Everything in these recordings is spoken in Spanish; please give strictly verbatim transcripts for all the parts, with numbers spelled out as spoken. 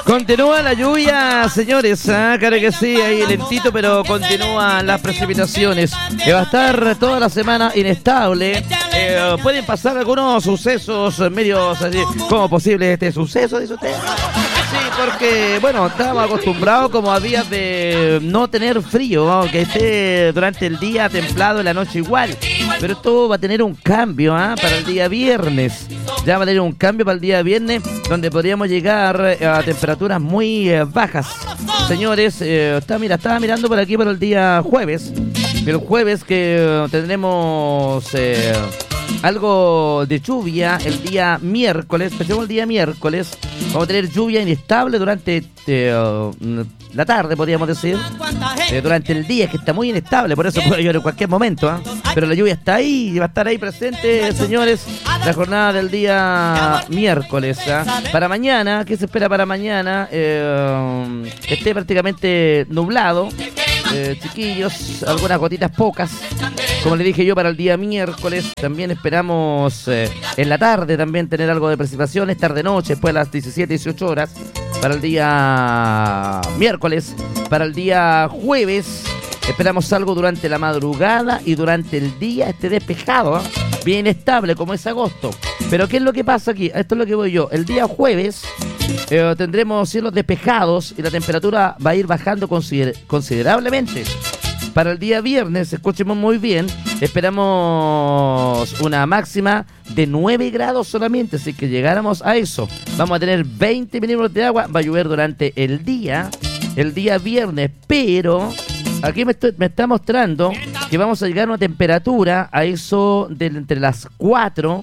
Continúa la lluvia, señores, ¿eh? Claro que sí, ahí lentito, pero continúan las precipitaciones. Eh, va a estar toda la semana inestable. Eh, pueden pasar algunos sucesos medios así. ¿Cómo posible este suceso, dice usted? Sí, porque, bueno, estábamos acostumbrados como a días de no tener frío, ¿no? Que esté durante el día templado, en la noche igual. Pero esto va a tener un cambio, ¿eh? Para el día viernes. Ya va a tener un cambio para el día viernes, donde podríamos llegar a temperaturas muy eh, bajas. Señores, eh, está, mira, estaba mirando por aquí para el día jueves. El jueves que eh, tendremos eh, algo de lluvia el día miércoles. Empecemos el día miércoles. Vamos a tener lluvia inestable durante eh, la tarde, podríamos decir. Eh, durante el día, es que está muy inestable, por eso puede llover en cualquier momento, ¿eh? Pero la lluvia está ahí y va a estar ahí presente, señores. La jornada del día miércoles, ¿eh? Para mañana, ¿qué se espera para mañana? Eh, que esté prácticamente nublado. Eh, chiquillos, algunas gotitas pocas. Como le dije yo, para el día miércoles también esperamos eh, en la tarde también tener algo de precipitaciones, tarde-noche, después de las diecisiete, dieciocho horas. Para el día miércoles, para el día jueves, esperamos algo durante la madrugada y durante el día esté despejado, ¿eh? Bien estable como es agosto. Pero ¿qué es lo que pasa aquí? Esto es lo que voy yo. El día jueves eh, tendremos cielos despejados y la temperatura va a ir bajando consider- considerablemente. Para el día viernes, escuchemos muy bien, esperamos una máxima de nueve grados solamente, así que llegáramos a eso. Vamos a tener veinte milímetros de agua, va a llover durante el día, el día viernes, pero aquí me, estoy, me está mostrando que vamos a llegar a una temperatura a eso de entre las cuatro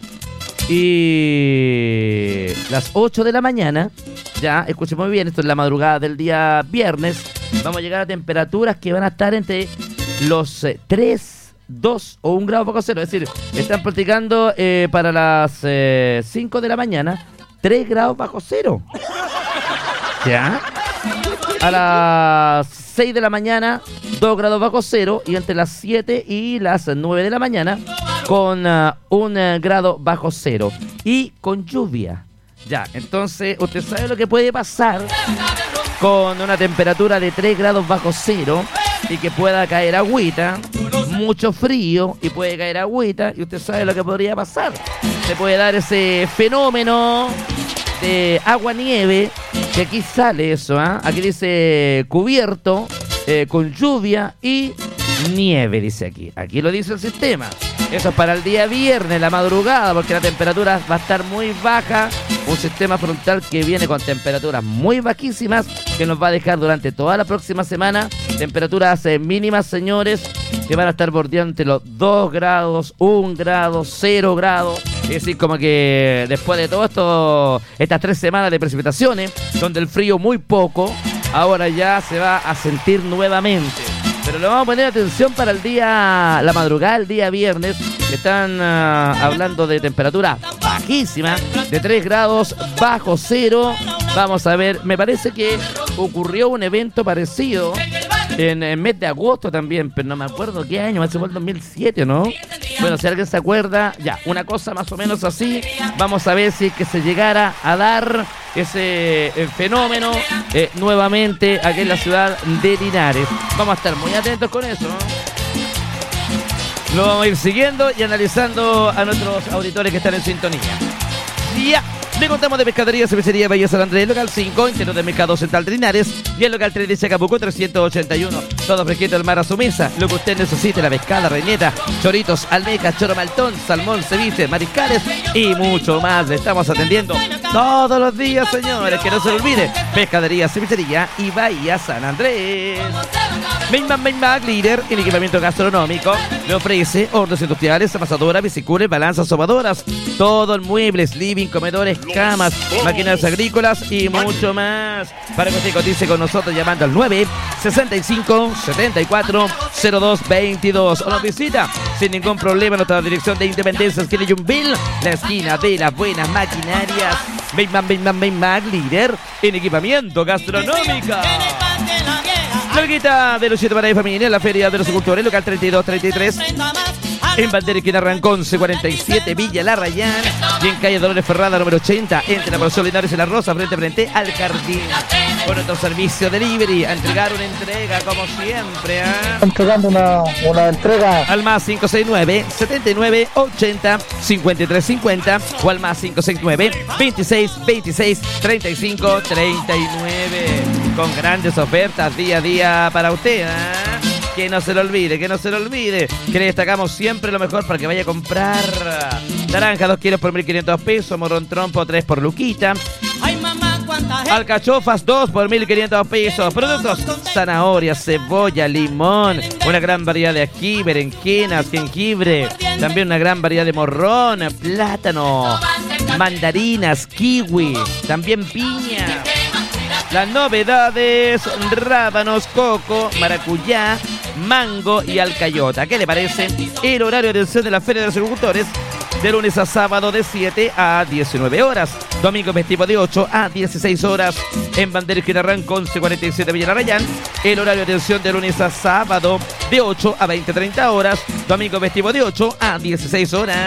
y las ocho de la mañana. Ya, escuchen muy bien, esto es la madrugada del día viernes. Vamos a llegar a temperaturas que van a estar entre los eh, tres, dos o un grado bajo cero. Es decir, están practicando eh, para las eh, cinco de la mañana tres grados bajo cero. Ya. A las seis de la mañana dos grados bajo cero. Y entre las siete y las nueve de la mañana con uh, un uh, grado bajo cero. Y con lluvia. Ya, entonces usted sabe lo que puede pasar con una temperatura de tres grados bajo cero y que pueda caer agüita, mucho frío y puede caer agüita, y usted sabe lo que podría pasar. Se puede dar ese fenómeno de agua-nieve, que aquí sale eso, ¿eh? Aquí dice cubierto, eh, con lluvia y nieve, dice aquí. Aquí lo dice el sistema. Eso es para el día viernes, la madrugada, porque la temperatura va a estar muy baja. Un sistema frontal que viene con temperaturas muy bajísimas, que nos va a dejar durante toda la próxima semana temperaturas eh, mínimas, señores, que van a estar bordeando entre los dos grados, un grado, cero grados. Es decir, como que después de todo esto, estas tres semanas de precipitaciones, donde el frío muy poco, ahora ya se va a sentir nuevamente. Pero le vamos a poner atención para el día, la madrugada, el día viernes, que están uh, hablando de temperatura bajísima, de tres grados bajo cero. Vamos a ver, me parece que ocurrió un evento parecido en el mes de agosto también, pero no me acuerdo qué año, hace fue el dos mil siete, ¿no? Bueno, si alguien se acuerda, ya, una cosa más o menos así. Vamos a ver si es que se llegara a dar ese eh, fenómeno eh, nuevamente aquí en la ciudad de Linares. Vamos a estar muy atentos con eso, ¿no? Lo vamos a ir siguiendo y analizando a nuestros auditores que están en sintonía. Ya. Le contamos de Pescadería Cervecería Bahía San Andrés, local cinco, interior del Mercado Central de Linares, y el local tres de Chacabuco trescientos ochenta y uno. Todo fresquito del mar a su mesa, lo que usted necesite, la pescada, reineta, choritos, almejas, choro maltón, salmón, ceviche, mariscales y mucho más. Le estamos atendiendo todos los días, señores, que no se lo olvide. Pescadería Cervecería y Bahía San Andrés. Mainman Mainmac, líder en equipamiento gastronómico, le ofrece hornos industriales, amasadoras, bicicules, balanzas, sobadoras, todo en muebles, living, comedores, camas, máquinas agrícolas y mucho más. Para que usted cotice con nosotros llamando al nueve sesenta y cinco setenta y cuatro cero dos veintidós o nos visita sin ningún problema en nuestra dirección de Independencia, esquina Yumbil, la esquina de las buenas maquinarias. Mainman Mainman Mainmac, líder en equipamiento gastronómico. La Larguita de los siete para de familia, la Feria de los Agricultores, local treinta y dos treinta y tres. En Bandera Esquina Rancón, C cuarenta y siete, Villa La Rayán. Y en calle Dolores Ferrada, número ochenta, entre la Profesor Linares y La Rosa, frente a frente al Jardín. Con nuestro servicio delivery, a entregar una entrega como siempre. ¿eh? Entregando una, una entrega. Al más cinco seis nueve, setenta y nueve, ochenta, cincuenta y tres cincuenta o al más cinco seis nueve, veintiséis, veintiséis, treinta y cinco, treinta y nueve. Con grandes ofertas día a día para usted. ¿eh? Que no se lo olvide, que no se lo olvide. Que le destacamos siempre lo mejor para que vaya a comprar. Naranja, dos kilos por mil quinientos pesos. Morrón trompo, tres por luquita. Ay, mamá, cuánta gente. Alcachofas, dos por mil quinientos pesos. Productos, zanahoria, cebolla, limón. Una gran variedad de ají, berenjenas, jengibre. También una gran variedad de morrón, plátano, mandarinas, kiwi. También piña. Las novedades, rábanos, coco, maracuyá, mango y alcayota. ¿Qué le parece? El horario de atención de la Feria de los Agricultores de lunes a sábado de siete a diecinueve horas. Domingo festivo de ocho a dieciséis horas. En Bandera Esquina Rancón, C cuarenta y siete, Villa La Rayán. El horario de atención de lunes a sábado de ocho a veinte treinta horas. Domingo festivo de ocho a dieciséis horas.